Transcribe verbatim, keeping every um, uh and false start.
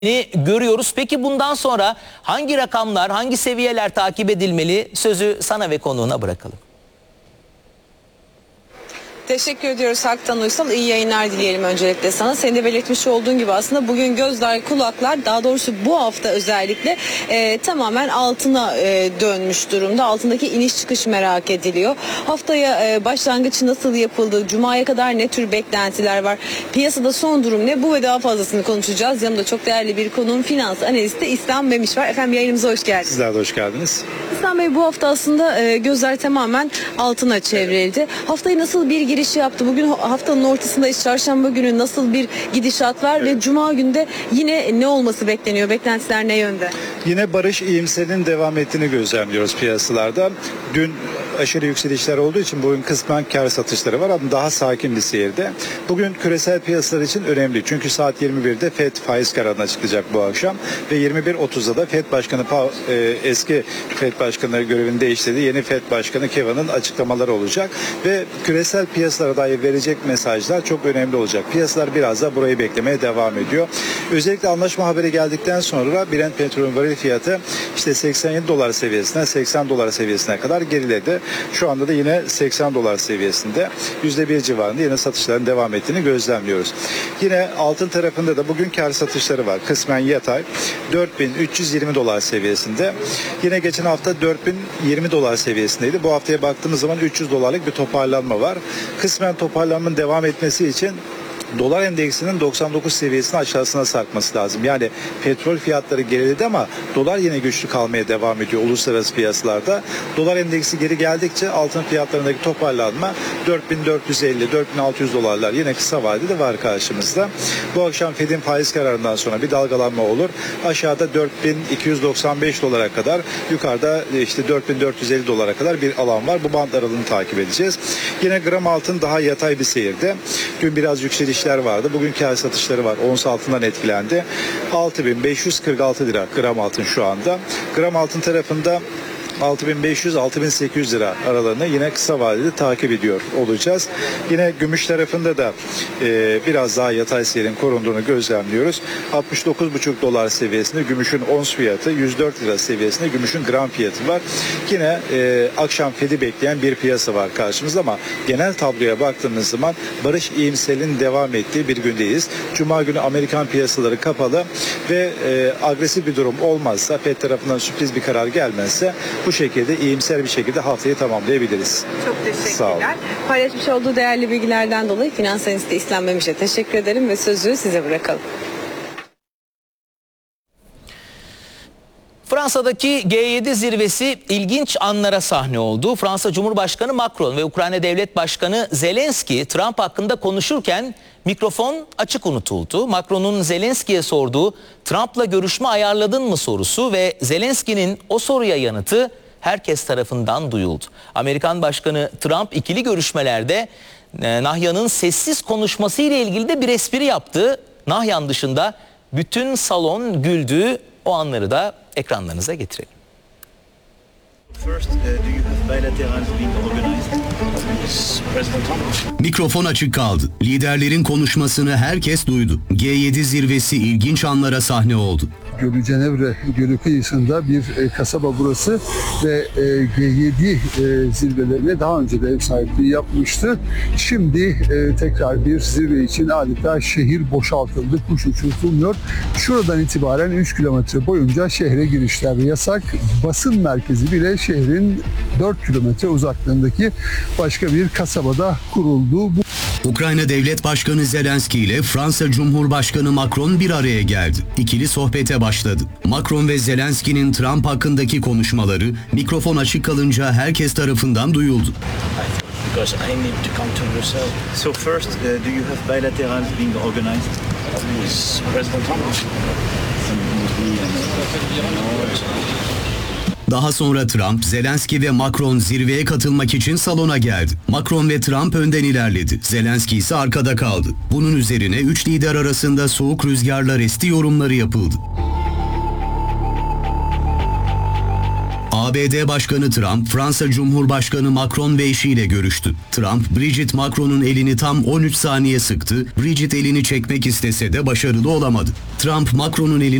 görüyoruz. Peki bundan sonra hangi rakamlar, hangi seviyeler takip edilmeli? Sözü sana ve konuğuna bırakalım. Teşekkür ediyoruz Haktan Uysal. İyi yayınlar dileyelim öncelikle sana. Senin de belirtmiş olduğun gibi aslında bugün gözler, kulaklar, daha doğrusu bu hafta özellikle e, tamamen altına e, dönmüş durumda. Altındaki iniş çıkış merak ediliyor. Haftaya e, başlangıç nasıl yapıldı? Cuma'ya kadar ne tür beklentiler var? Piyasada son durum ne? Bu ve daha fazlasını konuşacağız. Yanımda çok değerli bir konuğum, finans analisti İslam Memiş var. Efendim yayınımıza hoş geldiniz. Sizler de hoş geldiniz. İslam Bey, bu hafta aslında e, gözler tamamen altına çevrildi. Haftayı nasıl bir giriş yaptı? Bugün haftanın ortasındayız. Çarşamba günü nasıl bir gidişat var ve Cuma günde yine ne olması bekleniyor? Beklentiler ne yönde? Yine barış iyimserinin devam ettiğini gözlemliyoruz piyasalarda. Dün aşırı yükselişler olduğu için bugün kısmen kar satışları var ama daha sakin bir seyirde. Bugün küresel piyasalar için önemli. Çünkü saat yirmi birde Fed faiz kararını açıklayacak bu akşam ve yirmi bir otuzda da Fed Başkanı e, eski Fed Başkanı görevini değiştirdi. Yeni Fed Başkanı Kevin'in açıklamaları olacak ve küresel piyasalara dair verecek mesajlar çok önemli olacak. Piyasalar biraz da burayı beklemeye devam ediyor. Özellikle anlaşma haberi geldikten sonra Brent petrolün varil fiyatı işte seksen yedi dolar seviyesinden seksen dolar seviyesine kadar geriledi. Şu anda da yine seksen dolar seviyesinde yüzde bir civarında yine satışların devam ettiğini gözlemliyoruz. Yine altın tarafında da bugün kar satışları var. Kısmen yatay dört bin üç yüz yirmi dolar seviyesinde. Yine geçen hafta dört bin yirmi dolar seviyesindeydi. Bu haftaya baktığımız zaman üç yüz dolarlık bir toparlanma var. Kısmen toparlanmanın devam etmesi için dolar endeksinin doksan dokuz seviyesinin aşağısına sarkması lazım. Yani petrol fiyatları geriledi ama dolar yine güçlü kalmaya devam ediyor uluslararası piyasalarda. Dolar endeksi geri geldikçe altın fiyatlarındaki toparlanma dört bin dört yüz elli dört bin altı yüz dolarlar yine kısa vadede var karşımızda. Bu akşam Fed'in faiz kararından sonra bir dalgalanma olur. Aşağıda dört bin iki yüz doksan beş dolara kadar, yukarıda işte dört bin dört yüz elli dolara kadar bir alan var. Bu band aralığını takip edeceğiz. Yine gram altın daha yatay bir seyirde. Dün biraz yükseliş vardı. Bugün kar satışları var. Ons altından etkilendi. altı bin beş yüz kırk altı lira gram altın şu anda. Gram altın tarafında altı bin beş yüz altı bin sekiz yüz lira aralarını yine kısa vadede takip ediyor olacağız. Yine gümüş tarafında da e, biraz daha yatay seyrin korunduğunu gözlemliyoruz. altmış dokuz buçuk dolar seviyesinde gümüşün ons fiyatı, yüz dört lira seviyesinde gümüşün gram fiyatı var. Yine e, akşam Fed'i bekleyen bir piyasa var karşımızda ama genel tabloya baktığımız zaman barış iyimserliğinin devam ettiği bir gündeyiz. Cuma günü Amerikan piyasaları kapalı ve e, agresif bir durum olmazsa, Fed tarafından sürpriz bir karar gelmezse bu şekilde iyimser bir şekilde haftayı tamamlayabiliriz. Çok teşekkürler. Paylaşmış olduğu değerli bilgilerden dolayı finans analisti İslam Memiş'e teşekkür ederim ve sözü size bırakalım. Fransa'daki G yedi zirvesi ilginç anlara sahne oldu. Fransa Cumhurbaşkanı Macron ve Ukrayna Devlet Başkanı Zelenski Trump hakkında konuşurken mikrofon açık unutuldu. Macron'un Zelenski'ye sorduğu "Trump'la görüşme ayarladın mı?" sorusu ve Zelenski'nin o soruya yanıtı herkes tarafından duyuldu. Amerikan Başkanı Trump ikili görüşmelerde e, Nahyan'ın sessiz konuşması ile ilgili de bir espri yaptı. Nahyan dışında bütün salon güldü. O anları da ekranlarınıza getirelim. Mikrofon açık kaldı. Liderlerin konuşmasını herkes duydu. G yedi zirvesi ilginç anlara sahne oldu. Gölü Cenevre Gölü kıyısında bir e, kasaba burası ve e, G yedi e, zirvelerine daha önce de ev sahipliği yapmıştı. Şimdi e, tekrar bir zirve için adeta şehir boşaltıldı, kuş uçurtulmuyor. Şuradan itibaren üç kilometre boyunca şehre girişler yasak. Basın merkezi bile şehrin dört kilometre uzaklığındaki başka bir kasabada kuruldu. Bu... Ukrayna Devlet Başkanı Zelenski ile Fransa Cumhurbaşkanı Macron bir araya geldi. İkili sohbete başladı. Macron ve Zelenski'nin Trump hakkındaki konuşmaları mikrofon açık kalınca herkes tarafından duyuldu. Because I need to come to Brussels. So first, uh, do you have bilaterals being organized with President Trump? Daha sonra Trump, Zelenski ve Macron zirveye katılmak için salona geldi. Macron ve Trump önden ilerledi. Zelenski ise arkada kaldı. Bunun üzerine üç lider arasında soğuk rüzgarlar esti yorumları yapıldı. A B D Başkanı Trump, Fransa Cumhurbaşkanı Macron ve eşiyle görüştü. Trump, Brigitte Macron'un elini tam on üç saniye sıktı. Brigitte elini çekmek istese de başarılı olamadı. Trump, Macron'un elini